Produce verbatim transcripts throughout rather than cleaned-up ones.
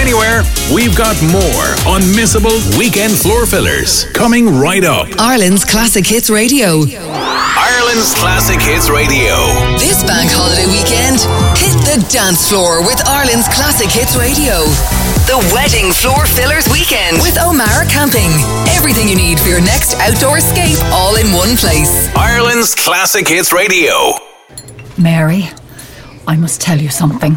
anywhere. We've got more unmissable weekend floor fillers coming right up. Ireland's Classic Hits Radio. Ireland's Classic Hits Radio. This bank holiday weekend, hit the dance floor with Ireland's Classic Hits Radio. The Wedding Floor Fillers Weekend with O'Mara Camping. Everything you need for your next outdoor escape, all in one place. Ireland's Classic Hits Radio. Mary, I must tell you something.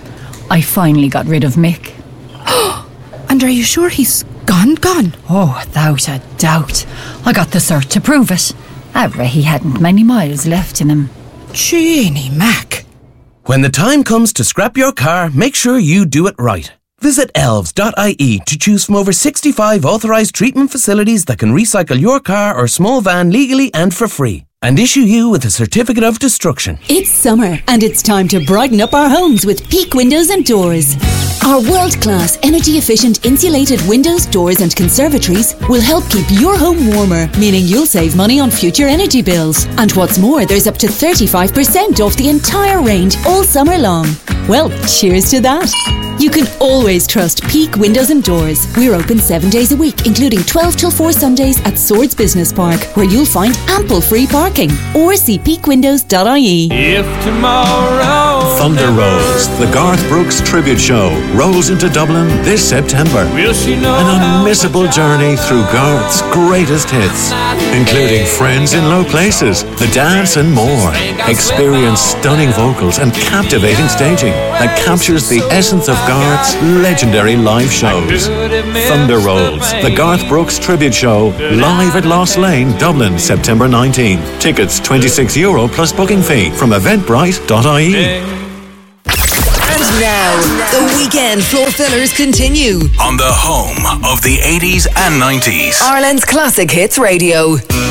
I finally got rid of Mick. And are you sure he's gone, gone? Oh, without a doubt. I got the cert to prove it. However, he hadn't many miles left in him. Jeannie Mac. When the time comes to scrap your car, make sure you do it right. Visit elves dot I E to choose from over sixty-five authorised treatment facilities that can recycle your car or small van legally and for free, and issue you with a certificate of destruction. It's summer, and it's time to brighten up our homes with Peak Windows and Doors. Our world-class, energy-efficient insulated windows, doors and conservatories will help keep your home warmer, meaning you'll save money on future energy bills. And what's more, there's up to thirty-five percent off the entire range all summer long. Well, cheers to that. You can always trust Peak Windows and Doors. We're open seven days a week, including twelve till four Sundays at Swords Business Park, where you'll find ample free parking. Or see peak windows dot I E. If tomorrow Thunder Rolls, the Garth Brooks tribute show, rolls into Dublin this September. Will she know An unmissable journey through Garth's greatest hits, including Friends in Low Places, The Dance and more. Experience stunning vocals and captivating staging that captures the essence of Garth's legendary live shows. Thunder Rolls, the Garth Brooks tribute show, live at Lost Lane, Dublin, September nineteenth. Tickets twenty-six euro plus booking fee from eventbrite dot I E. And now, the weekend floor fillers continue On the home of the eighties and nineties. Ireland's Classic Hits Radio.